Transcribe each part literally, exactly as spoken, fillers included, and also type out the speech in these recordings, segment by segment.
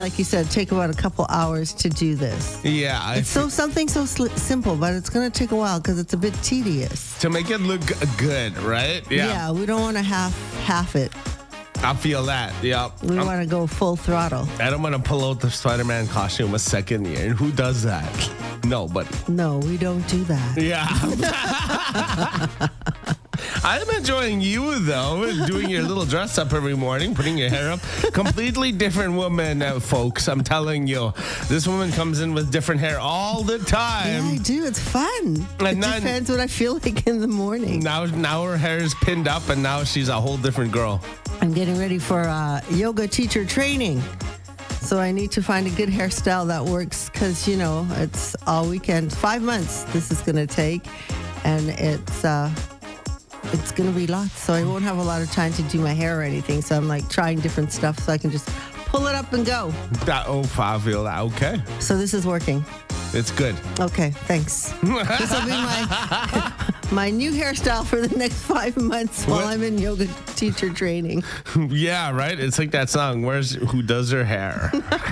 Like you said, take about a couple hours to do this. Yeah. I It's so something so sli- simple, but it's going to take a while because it's a bit tedious. To make it look g- good, right? Yeah, we don't want to half half it. I feel that. Yeah. We I'm- want to go full throttle. I don't want to pull out the Spider-Man costume a second year. And who does that? Nobody. No, we don't do that. Yeah. I'm enjoying you, though, doing your little dress up every morning, putting your hair up. Completely different woman, uh, folks. I'm telling you. This woman comes in with different hair all the Yeah, time. I do. It's fun. And it then- depends what I feel like in the morning. Now, now her hair is pinned up, and now she's a whole different girl. I'm getting ready for uh, yoga teacher training. So I need to find a good hairstyle that works because, you know, it's all weekend. Five months this is going to take. And it's uh, it's going to be lots. So I won't have a lot of time to do my hair or anything. So I'm like trying different stuff so I can just pull it up and go. That, oh, I feel that. Okay. So this is working. It's good. Okay, thanks. This will be my my new hairstyle for the next five months while What? I'm in yoga teacher training. Yeah, right? It's like that song, Where's Who Does Her Hair?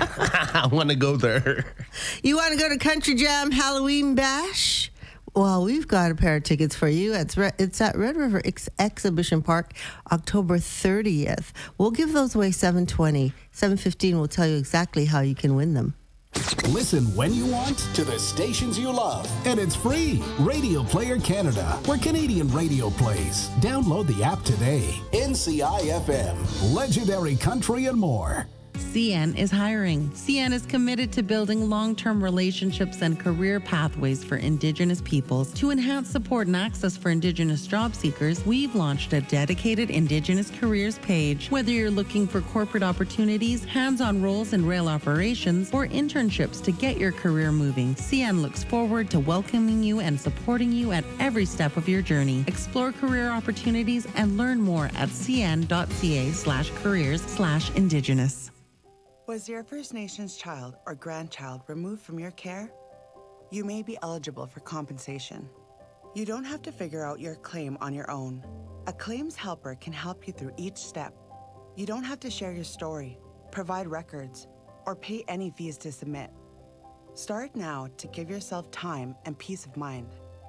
I want to go there. You want to go to Country Jam Halloween Bash? Well, we've got a pair of tickets for you. It's Re- it's at Red River Ex- Exhibition Park, October thirtieth. We'll give those away seven twenty. seven fifteen will tell you exactly how you can win them. Listen when you want to the stations you love. And it's free. Radio Player Canada, where Canadian radio plays. Download the app today. N C I F M, legendary country and more. C N is hiring. C N is committed to building long-term relationships and career pathways for Indigenous peoples. To enhance support and access for Indigenous job seekers, we've launched a dedicated Indigenous careers page. Whether you're looking for corporate opportunities, hands-on roles in rail operations, or internships to get your career moving, C N looks forward to welcoming you and supporting you at every step of your journey. Explore career opportunities and learn more at cn.ca slash careers slash Indigenous. Was your First Nations child or grandchild removed from your care? You may be eligible for compensation. You don't have to figure out your claim on your own. A claims helper can help you through each step. You don't have to share your story, provide records, or pay any fees to submit. Start now to give yourself time and peace of mind.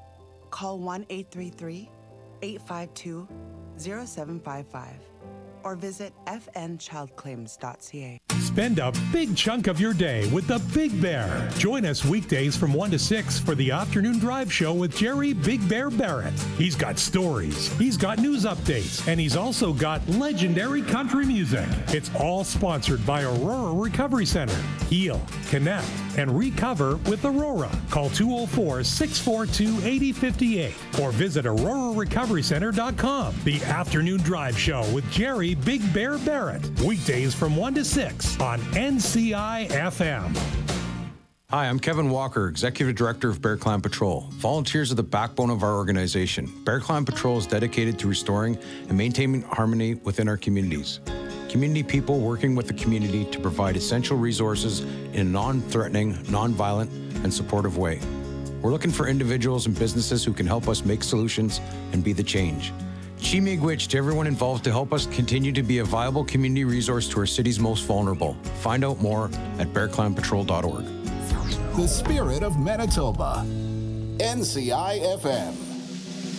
Call one eight three three, eight five two, zero seven five five or visit f n child claims dot c a. Spend a big chunk of your day with the Big Bear. Join us weekdays from one to six for the Afternoon Drive Show with Jerry Big Bear Barrett. He's got stories, he's got news updates, and he's also got legendary country music. It's all sponsored by Aurora Recovery Center. Heal, connect, and recover with Aurora. Call two oh four, six four two, eight oh five eight or visit aurora recovery center dot com. The Afternoon Drive Show with Jerry Big Bear Barrett. Weekdays from one to six on N C I F M. Hi, I'm Kevin Walker, Executive Director of Bear Clan Patrol. Volunteers are the backbone of our organization. Bear Clan Patrol is dedicated to restoring and maintaining harmony within our communities. Community people working with the community to provide essential resources in a non-threatening, non-violent, and supportive way. We're looking for individuals and businesses who can help us make solutions and be the change. Chi-miigwech to everyone involved to help us continue to be a viable community resource to our city's most vulnerable. Find out more at bear clan patrol dot org. The spirit of Manitoba. N C I F M.